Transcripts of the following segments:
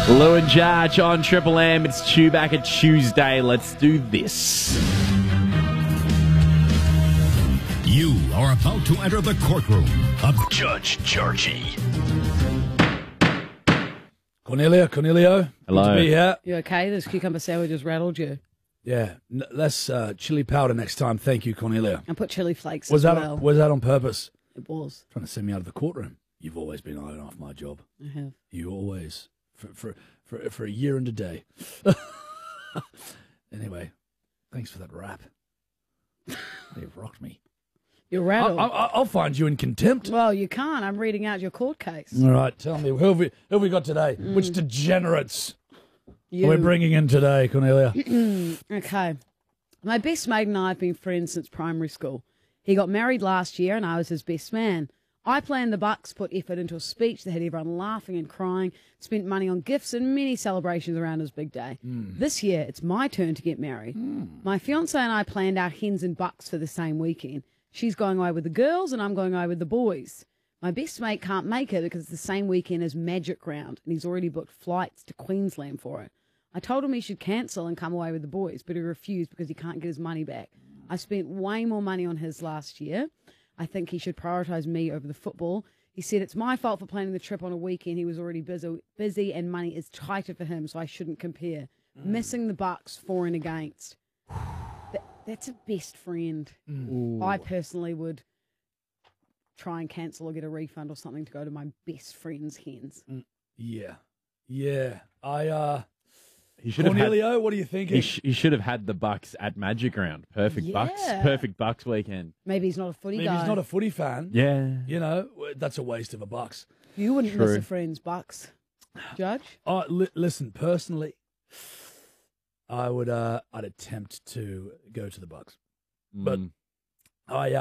Lou and Jarge on Triple M. It's Chewbacca Tuesday. Let's do this. You are about to enter the courtroom of Judge Georgie. Cornelio, Hello. good to be here. You okay? This cucumber sour just rattled you. Yeah, less chili powder next time. Thank you, Cornelio. And put chili flakes Was as that well. was that on purpose? It was. Trying to send me out of the courtroom. You've always been eyeing off my job. I have. You always for a year and a day. Anyway, thanks for that rap. You've rocked me. You're rattled. I'll find you in contempt. Well, you can't. I'm reading out your court case. All right, tell me who have we got today? Which degenerates You. we're bringing in today, Cornelia? Okay. My best mate and I have been friends since primary school. He got married last year and I was his best man. I planned the bucks, put effort into a speech that had everyone laughing and crying, spent money on gifts and many celebrations around his big day. This year, it's my turn to get married. My fiancé and I planned our hens and bucks for the same weekend. She's going away with the girls and I'm going away with the boys. My best mate can't make it because it's the same weekend as Magic Round and he's already booked flights to Queensland for it. I told him he should cancel and come away with the boys, but he refused because he can't get his money back. I spent way more money on his last year. I think he should prioritise me over the football. He said it's my fault for planning the trip on a weekend. He was already busy and money is tighter for him, so I shouldn't compare. Missing the bucks for and against. That's a best friend. I personally would try and cancel or get a refund or something to go to my best friend's hens. Yeah. He should have Cornelio, what are you thinking? he should have had the Bucks at Magic Round. Perfect Bucks weekend. Maybe he's not a footy Maybe guy. he's not a footy fan. Yeah. You know, that's a waste of a bucks. You wouldn't miss True. a friend's bucks, Judge. Oh, listen, personally, I'd attempt to go to the Bucks, but I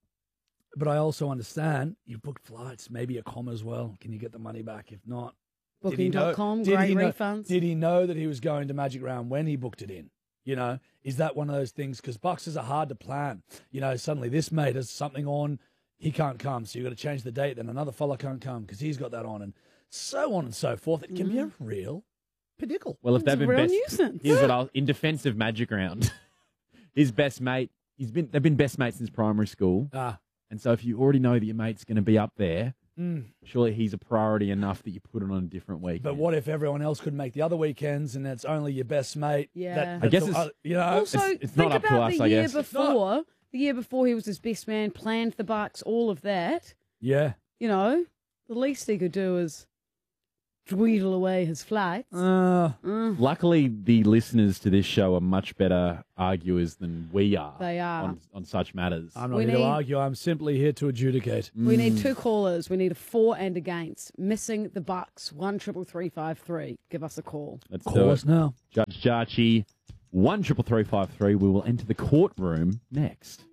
also understand you booked flights, maybe a com as well. Can you get the money back? If not, Booking.com, great refunds. Did he know that he was going to Magic Round when he booked it in? You know, is that one of those things? Because boxes are hard to plan. You know, suddenly this mate has something on, he can't come, so you've got to change the date. Then another fella can't come because he's got that on, and so on and so forth. It can be a real pickle. Well, if It's they've a been real best, nuisance. here's what in defence of Magic Round, his best mate, they've been best mates since primary school, and so if you already know that your mate's going to be up there, surely he's a priority enough that you put it on a different week. But what if everyone else could make the other weekends and it's only your best mate? Yeah. I guess it's- you know. Also, it's think not up to about us, the I year guess. before. The year before he was his best man, planned the bucks, all of that. yeah. You know, the least he could do is dweedle away his flights. Luckily, the listeners to this show are much better arguers than we are. They are. on such matters. I'm not We here to need- argue. I'm simply here to adjudicate. We need two callers. We need a for and against. Missing the bucks. 133353. Give us a call. Let's Call do us it. now. Judge Jarchi, 133353. We will enter the courtroom next.